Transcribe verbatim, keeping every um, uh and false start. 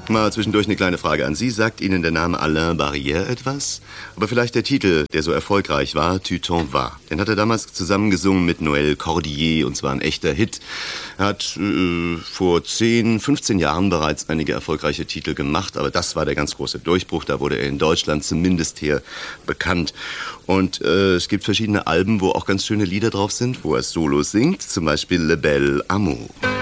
Mal zwischendurch eine kleine Frage an Sie. Sagt Ihnen der Name Alain Barrière etwas? Aber vielleicht der Titel, der so erfolgreich war, Tu t'en vas. Den hat er damals zusammengesungen mit Noël Cordier und zwar ein echter Hit. Er hat äh, vor zehn, fünfzehn Jahren bereits einige erfolgreiche Titel gemacht, aber das war der ganz große Durchbruch. Da wurde er in Deutschland zumindest her bekannt. Und äh, es gibt verschiedene Alben, wo auch ganz schöne Lieder drauf sind, wo er Solo singt, zum Beispiel Le Bel Amour.